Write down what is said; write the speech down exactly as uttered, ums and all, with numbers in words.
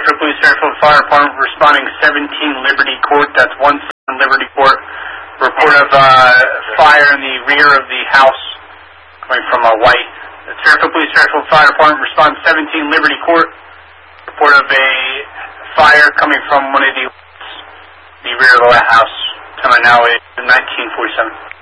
Fairfield Police, Fairfield Fire Department responding seventeen Liberty Court. That's one seven Liberty Court. Report of uh, fire in the rear of the house coming from a white. That's Fairfield Police, Fairfield Fire Department responding seventeen Liberty Court. Report of a fire coming from one of the the rear of the house. Time now is nineteen forty-seven.